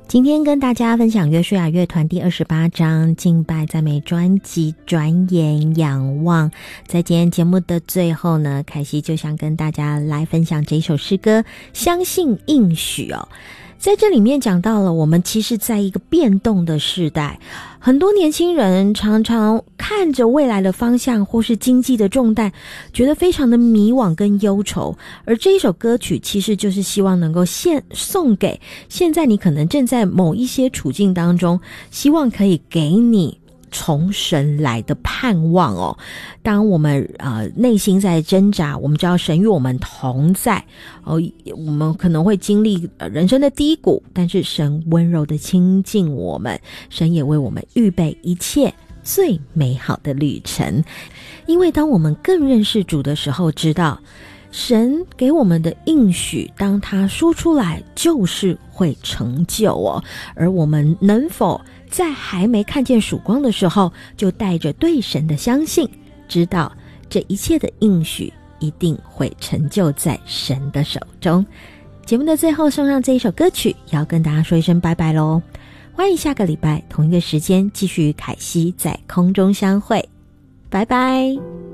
今天跟大家分享约书亚乐团第28章敬拜赞美专辑转眼仰望。在今天节目的最后呢，凯西就想跟大家来分享这首诗歌相信应许哦。在这里面讲到了我们其实在一个变动的时代，很多年轻人常常看着未来的方向或是经济的重担，觉得非常的迷惘跟忧愁，而这一首歌曲其实就是希望能够送给现在你可能正在某一些处境当中，希望可以给你从神来的盼望哦。当我们内心在挣扎，我们知道神与我们同在哦，我们可能会经历人生的低谷，但是神温柔的亲近我们，神也为我们预备一切最美好的旅程。因为当我们更认识主的时候，知道神给我们的应许，当他说出来就是会成就哦。而我们能否在还没看见曙光的时候，就带着对神的相信，知道这一切的应许一定会成就在神的手中。节目的最后送上这一首歌曲，也要跟大家说一声拜拜咯。欢迎下个礼拜同一个时间继续与凯西在空中相会，拜拜。